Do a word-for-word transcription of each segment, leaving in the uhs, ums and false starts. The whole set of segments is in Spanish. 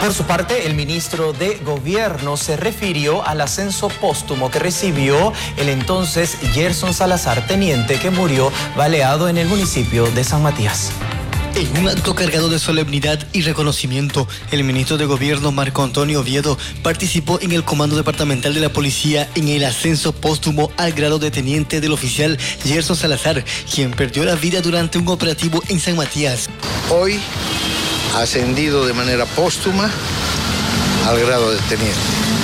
Por su parte, el ministro de Gobierno se refirió al ascenso póstumo que recibió el entonces Gerson Salazar, teniente que murió baleado en el municipio de San Matías. En un acto cargado de solemnidad y reconocimiento, el ministro de Gobierno Marco Antonio Oviedo participó en el Comando Departamental de la Policía en el ascenso póstumo al grado de teniente del oficial Gerson Salazar, quien perdió la vida durante un operativo en San Matías. Hoy ha ascendido de manera póstuma al grado de teniente.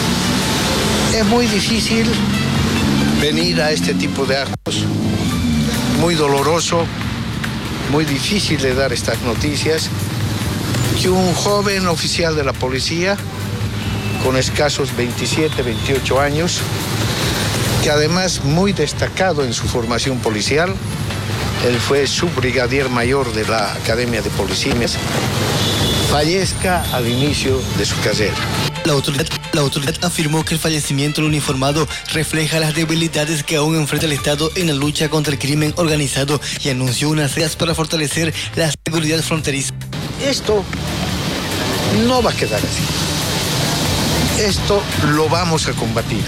Es muy difícil venir a este tipo de actos, muy doloroso, muy difícil de dar estas noticias, que un joven oficial de la policía, con escasos veintisiete, veintiocho años, que además muy destacado en su formación policial, él fue subbrigadier mayor de la Academia de Policías, fallezca al inicio de su carrera. La autoridad, la autoridad afirmó que el fallecimiento del uniformado refleja las debilidades que aún enfrenta el Estado en la lucha contra el crimen organizado y anunció unas ideas para fortalecer la seguridad fronteriza. Esto no va a quedar así. Esto lo vamos a combatir.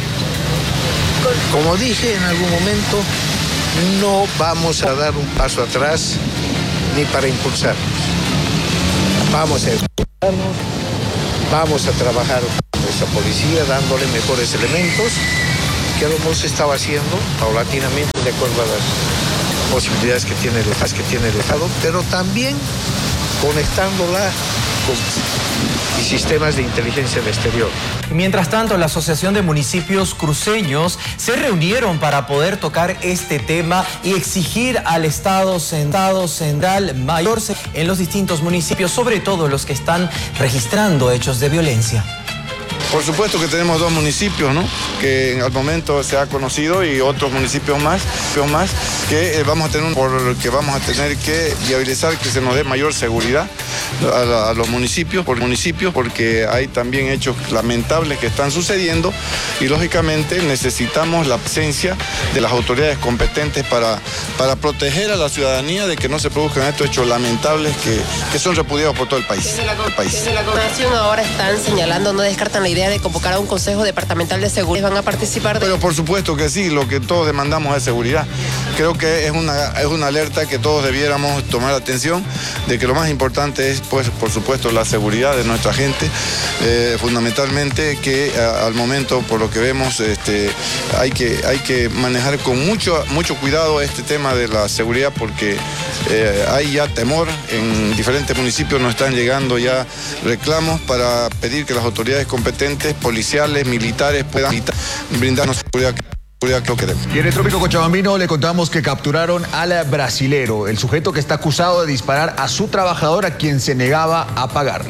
Como dije en algún momento, no vamos a dar un paso atrás ni para impulsarnos. Vamos a impulsarnos, vamos a trabajar con nuestra policía dándole mejores elementos, que lo hemos estado haciendo paulatinamente de acuerdo a las posibilidades que tiene el, que tiene el Estado, pero también conectándola con y sistemas de inteligencia del exterior. Mientras tanto, la Asociación de Municipios Cruceños se reunieron para poder tocar este tema y exigir al Estado Central, Central Mayor en los distintos municipios, sobre todo los que están registrando hechos de violencia. Por supuesto que tenemos dos municipios, ¿no?, que al momento se ha conocido, y otros municipios más, más que eh, vamos a tener un, por que vamos a tener que viabilizar que se nos dé mayor seguridad a, la, a los municipios, por municipios, porque hay también hechos lamentables que están sucediendo y lógicamente necesitamos la presencia de las autoridades competentes para, para proteger a la ciudadanía de que no se produzcan estos hechos lamentables que, que son repudiados por todo el país. Desde la, el país. Desde la gobernación ahora están señalando, no descartan la idea de convocar a un Consejo Departamental de Seguridad. ¿Van a participar de...? Pero por supuesto que sí, lo que todos demandamos es seguridad. Creo que es una, es una alerta que todos debiéramos tomar atención, de que lo más importante es, pues, por supuesto, la seguridad de nuestra gente, eh, fundamentalmente que a, al momento, por lo que vemos, este, hay que, hay que manejar con mucho, mucho cuidado este tema de la seguridad, porque eh, hay ya temor, en diferentes municipios nos están llegando ya reclamos para pedir que las autoridades competentes, policiales, militares, puedan brindarnos seguridad. Y en el trópico cochabambino le contamos que capturaron al brasilero, el sujeto que está acusado de disparar a su trabajador, a quien se negaba a pagarle.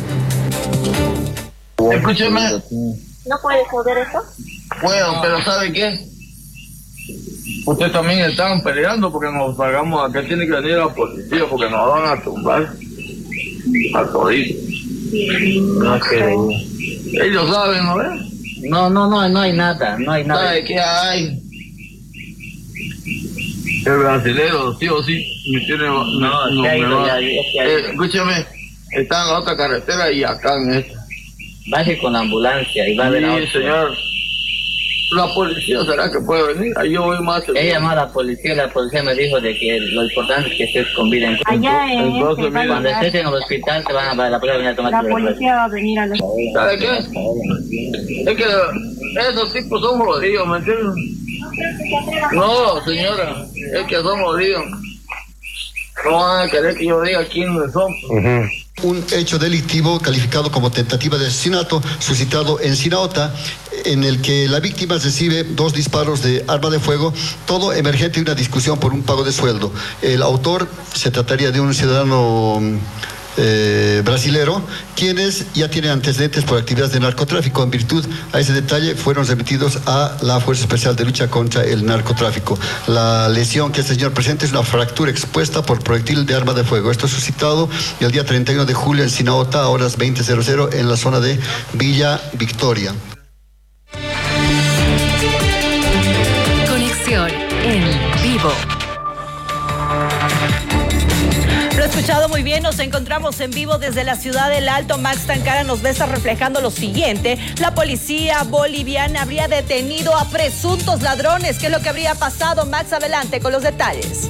Escúcheme. ¿No puede joder eso? Bueno, pero ¿sabe qué? Ustedes también están peleando porque nos pagamos. Acá tiene que venir la policía porque nos van a tumbar a toditos. No sé. Ellos saben, ¿no ves? No, no, no, no hay nada, no hay nada. ¿Sabe qué hay? El brasilero, sí o sí, me tiene... No, no, no me va. Ya, ya, eh, escúchame, está en la otra carretera y acá en esta. Baje con la ambulancia y va a ver a otro. Sí, señor. ¿La policía será que puede venir? Ahí yo voy más seguro. He llamado a la policía, la policía me dijo de que lo importante es que estés con vida en allá en Entonces, este, mira, cuando estés en el hospital te van a la policía venir a tomar la tu policía va a venir a la... ¿Sabe qué? Es que esos tipos son jodidos, ¿me entiendes? No, señora, es que son jodidos. No van a querer que yo diga quiénes son. Uh-huh. Un hecho delictivo calificado como tentativa de asesinato suscitado en Sinaota, en el que la víctima recibe dos disparos de arma de fuego, todo emergente de una discusión por un pago de sueldo. El autor se trataría de un ciudadano eh, brasilero, quienes ya tienen antecedentes por actividades de narcotráfico. En virtud a ese detalle fueron remitidos a la Fuerza Especial de Lucha contra el Narcotráfico. La lesión que este señor presenta es una fractura expuesta por proyectil de arma de fuego. Esto suscitado el día treinta y uno de julio en Sinaota a horas veinte en la zona de Villa Victoria. Conexión en vivo. Escuchado muy bien, nos encontramos en vivo desde la ciudad del Alto. Max Tancara nos va a estar reflejando lo siguiente. La policía boliviana habría detenido a presuntos ladrones. ¿Qué es lo que habría pasado? Max, adelante con los detalles.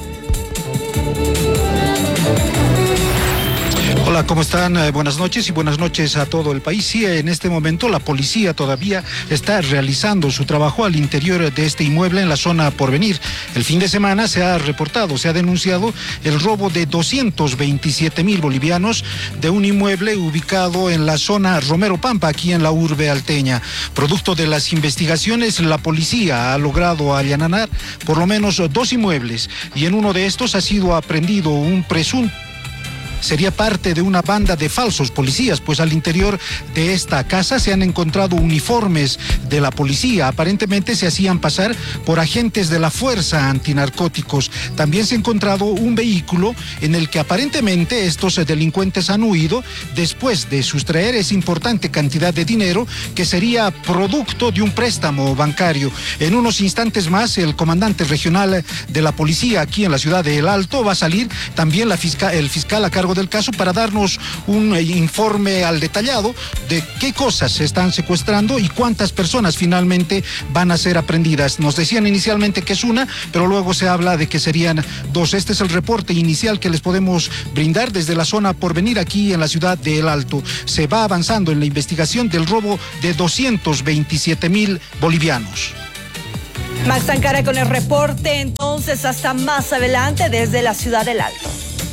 Hola, ¿cómo están? Eh, buenas noches y buenas noches a todo el país. Sí, en este momento la policía todavía está realizando su trabajo al interior de este inmueble en la zona Porvenir. El fin de semana se ha reportado, se ha denunciado el robo de doscientos veintisiete mil bolivianos de un inmueble ubicado en la zona Romero Pampa, aquí en la urbe alteña. Producto de las investigaciones, la policía ha logrado allanar por lo menos dos inmuebles y en uno de estos ha sido aprehendido un presunto. Sería parte de una banda de falsos policías, pues al interior de esta casa se han encontrado uniformes de la policía. Aparentemente se hacían pasar por agentes de la Fuerza Antinarcóticos. También se ha encontrado un vehículo en el que aparentemente estos delincuentes han huido después de sustraer esa importante cantidad de dinero que sería producto de un préstamo bancario. En unos instantes más, el comandante regional de la policía aquí en la ciudad de El Alto va a salir, también la fiscal, el fiscal a cargo del caso, para darnos un informe al detallado de qué cosas se están secuestrando y cuántas personas finalmente van a ser aprehendidas. Nos decían inicialmente que es una, pero luego se habla de que serían dos. Este es el reporte inicial que les podemos brindar desde la zona Porvenir aquí en la ciudad de El Alto. Se va avanzando en la investigación del robo de doscientos veintisiete mil bolivianos. Max Tancara con el reporte, entonces hasta más adelante desde la ciudad del Alto.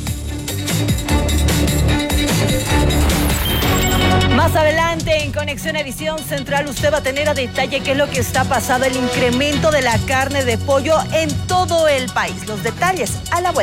Más adelante en Conexión Edición Central usted va a tener a detalle qué es lo que está pasando, el incremento de la carne de pollo en todo el país. Los detalles a la vuelta.